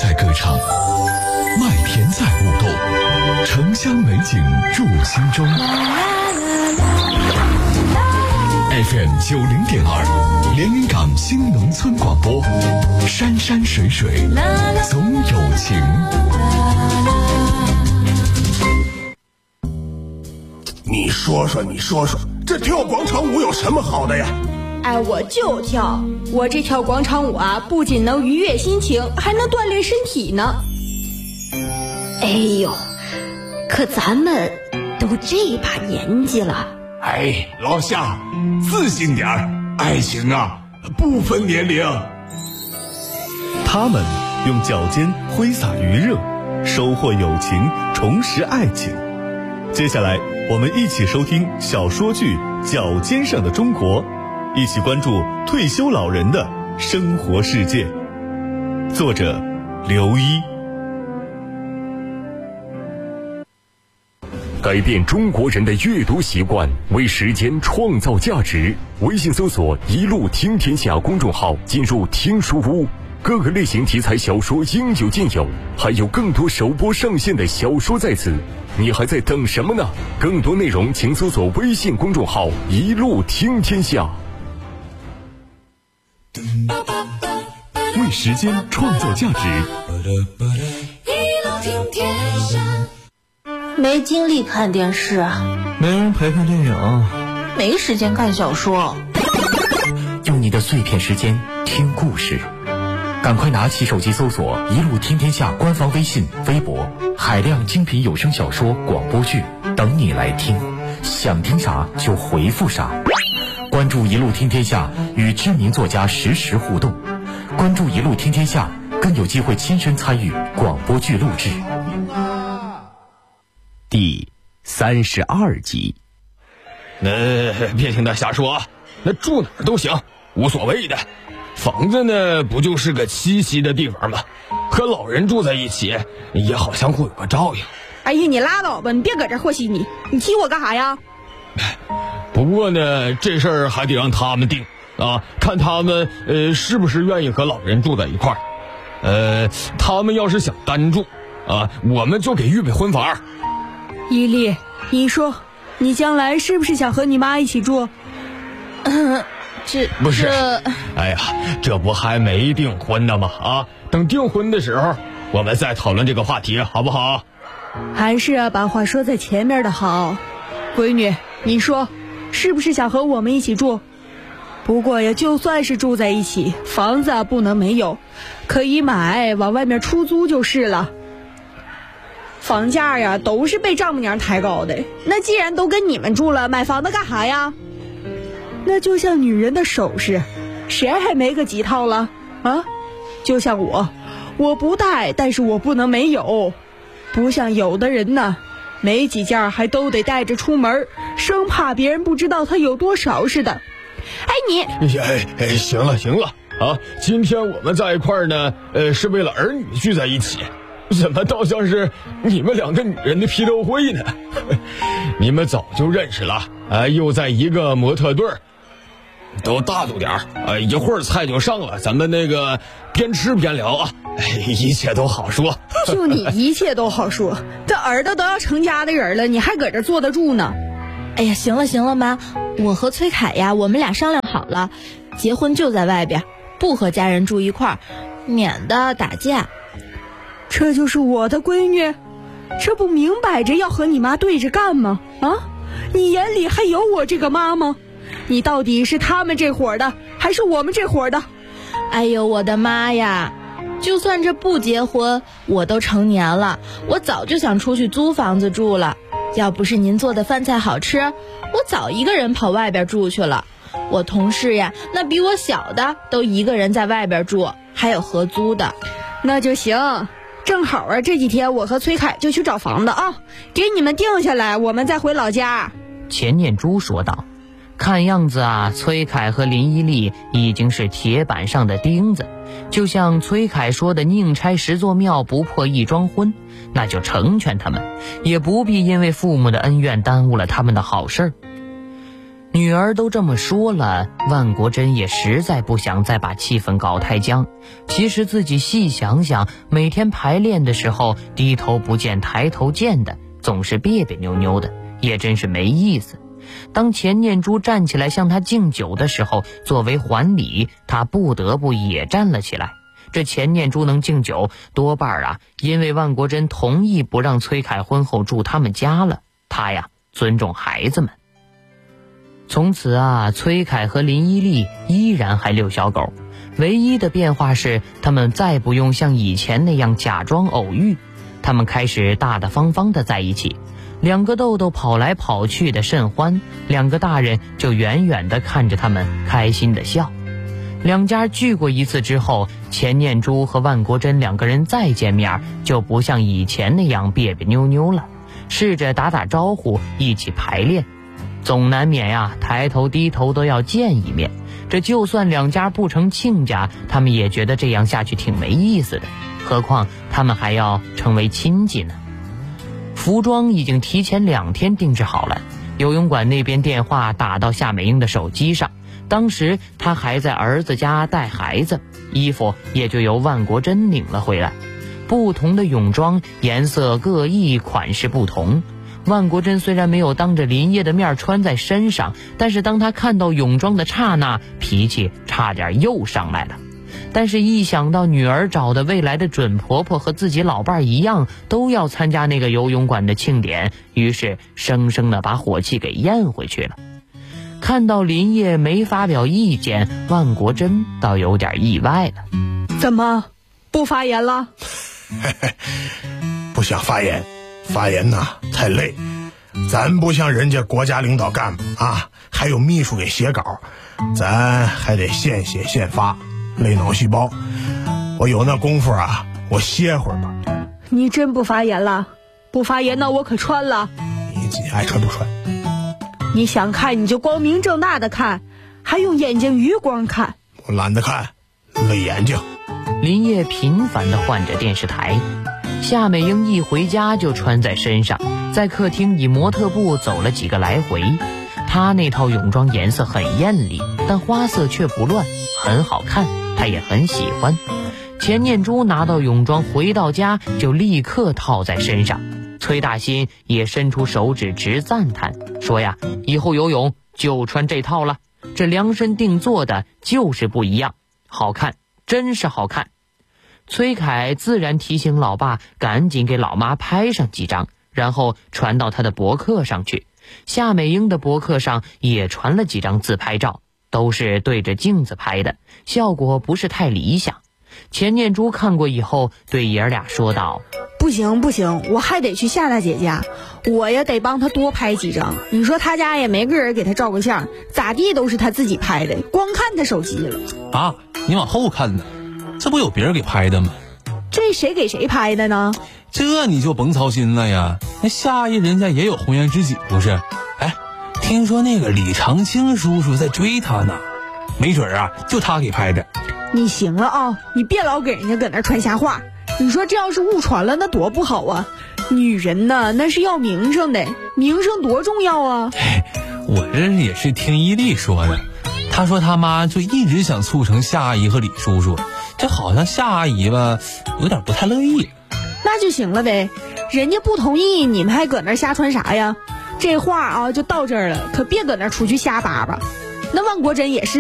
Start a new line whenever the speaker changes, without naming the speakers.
在歌唱，麦田在舞动，城乡美景入心中。FM 90.2，连云港新农村广播，山山水水总有情。
你说说，这跳广场舞有什么好的呀？
哎，我就跳，我这跳广场舞啊，不仅能愉悦心情，还能锻炼身体呢。
哎呦，可咱们都这把年纪了。
哎，老夏，自信点儿，爱情啊，不分年龄。
他们用脚尖挥洒余热，收获友情，重拾爱情。接下来，我们一起收听小说剧《脚尖上的中国》，一起关注退休老人的生活世界。作者刘一。
改变中国人的阅读习惯，为时间创造价值。微信搜索“一路听天下”公众号，进入听书屋，各个类型题材小说应有尽有，还有更多首播上线的小说在此。你还在等什么呢？更多内容请搜索微信公众号“一路听天下”。
为时间创造价值。
一路听天下。
没精力看电视啊，
没人陪看电影，
没时间看小说。
用你的碎片时间听故事，赶快拿起手机搜索“一路听天下”官方微信、微博，海量精品有声小说、广播剧等你来听。想听啥就回复啥。关注“一路听天下”，与知名作家实时互动。关注“一路听天下”，更有机会亲身参与广播剧录制。
第32集。
别听他瞎说啊，那住哪儿都行，无所谓的。房子呢，不就是个栖息的地方吗？和老人住在一起，也好相互有个照应。
哎呀，你拉倒吧，你别搁这和稀泥，你提我干啥呀？
不过呢，这事儿还得让他们定啊，看他们是不是愿意和老人住在一块儿。他们要是想单住啊，我们就给预备婚房。
伊利，你说，你将来是不是想和你妈一起住？
不是，哎呀，这不还没订婚呢吗？啊，等订婚的时候，我们再讨论这个话题，好不好？
还是把话说在前面的好。闺女，你说，是不是想和我们一起住？不过呀，就算是住在一起，房子不能没有，可以买，往外面出租就是了。房价呀，都是被丈母娘抬高的。那既然都跟你们住了，买房子干啥呀？那就像女人的首饰，谁还没个几套了啊？就像我不戴，但是我不能没有。不像有的人呢，没几件还都得带着出门，生怕别人不知道他有多少似的。哎，你
行了啊！今天我们在一块儿呢，是为了儿女聚在一起。怎么倒像是你们两个女人的批斗会呢？你们早就认识了，又在一个模特队儿，都大度点儿，一会儿菜就上了，咱们那个边吃边聊啊，一切都好说。
就你一切都好说，这儿子都要成家的人了，你还搁这坐得住呢？
哎呀，行了妈，我和崔凯呀，我们俩商量好了，结婚就在外边，不和家人住一块儿，免得打架。
这就是我的闺女，这不明摆着要和你妈对着干吗？啊，你眼里还有我这个妈吗？你到底是他们这伙的，还是我们这伙的？
哎呦，我的妈呀！就算这不结婚，我都成年了，我早就想出去租房子住了。要不是您做的饭菜好吃，我早一个人跑外边住去了。我同事呀，那比我小的都一个人在外边住，还有合租的。
那就行。正好啊，这几天我和崔凯就去找房子啊，给你们定下来，我们再回老家。
钱念珠说道。看样子啊，崔凯和林依丽已经是铁板上的钉子，就像崔凯说的，宁拆10座庙不破一桩婚，那就成全他们，也不必因为父母的恩怨耽误了他们的好事儿。 女儿都这么说了，万国珍也实在不想再把气氛搞太僵。其实自己细想想，每天排练的时候低头不见抬头见的，总是别别扭扭的，也真是没意思。当钱念珠站起来向他敬酒的时候，作为还礼，他不得不也站了起来。这钱念珠能敬酒，多半因为万国珍同意不让崔凯婚后住他们家了，他尊重孩子们。从此崔凯和林依丽依然还遛小狗，唯一的变化是他们再不用像以前那样假装偶遇，他们开始大大方方的在一起。两个豆豆跑来跑去的甚欢，两个大人就远远地看着他们开心的笑。两家聚过一次之后，钱念珠和万国珍两个人再见面，就不像以前那样别别扭扭了，试着打打招呼，一起排练。总难免抬头低头都要见一面，这就算两家不成亲家，他们也觉得这样下去挺没意思的，何况他们还要成为亲戚呢。服装已经提前2天定制好了，游泳馆那边电话打到夏美英的手机上，当时她还在儿子家带孩子，衣服也就由万国珍领了回来。不同的泳装，颜色各异，款式不同。万国珍虽然没有当着林业的面穿在身上，但是当他看到泳装的刹那，脾气差点又上来了。但是一想到女儿找的未来的准婆婆和自己老伴一样，都要参加那个游泳馆的庆典，于是生生的把火气给咽回去了。看到林业没发表意见，万国珍倒有点意外了。
怎么不发言了？
不想发言，发言太累，咱不像人家国家领导干部还有秘书给写稿，咱还得现写现发，累脑细胞。我有那功夫我歇会儿吧。
你真不发言了？不发言那我可穿了。
你自己爱穿不穿？
你想看你就光明正大的看，还用眼睛余光看？
我懒得看，累眼睛。
林业频繁地换着电视台，夏美英一回家就穿在身上，在客厅以模特步走了几个来回。她那套泳装颜色很艳丽，但花色却不乱，很好看，她也很喜欢。钱念珠拿到泳装回到家就立刻套在身上，崔大新也伸出手指直赞叹，说以后游泳就穿这套了，这量身定做的就是不一样，好看，真是好看。崔凯自然提醒老爸赶紧给老妈拍上几张，然后传到他的博客上去。夏美英的博客上也传了几张自拍照，都是对着镜子拍的，效果不是太理想。钱念珠看过以后对爷儿俩说道：
不行，我还得去夏大姐家，我也得帮她多拍几张。你说她家也没个人给她照个相，咋地都是她自己拍的，光看她手机了。
你往后看呢，这不有别人给拍的吗？
这谁给谁拍的呢？
这你就甭操心了呀，那夏一人家也有红颜知己不是？听说那个李长青叔叔在追他呢，没准就他给拍的。
你行了你别老给人家搁那传瞎话，你说这要是误传了那多不好啊。女人呢那是要名声的，名声多重要啊。
我这也是听伊利说的，他说他妈就一直想促成夏阿姨和李叔叔，这好像夏阿姨吧有点不太乐意。
那就行了呗，人家不同意你们还搁那瞎传啥呀？这话就到这儿了，可别搁那出去瞎叭叭。那万国珍也是